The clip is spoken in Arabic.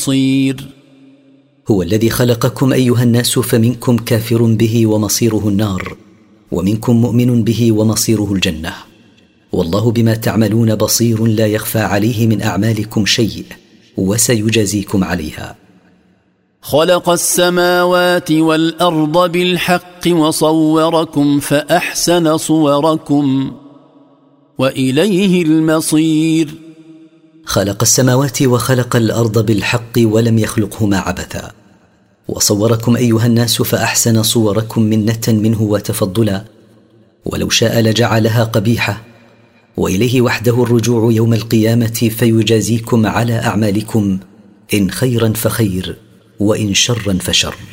بصير. هو الذي خلقكم أيها الناس فمنكم كافر به ومصيره النار، ومنكم مؤمن به ومصيره الجنة، والله بما تعملون بصير لا يخفى عليه من أعمالكم شيء، وسيجازيكم عليها. خلق السماوات والأرض بالحق وصوركم فأحسن صوركم وإليه المصير. خلق السماوات وخلق الأرض بالحق ولم يخلقهما عبثا، وصوركم أيها الناس فأحسن صوركم منة منه وتفضلا، ولو شاء لجعلها قبيحة، وإليه وحده الرجوع يوم القيامة فيجازيكم على أعمالكم، إن خيرا فخير وإن شرا فشر.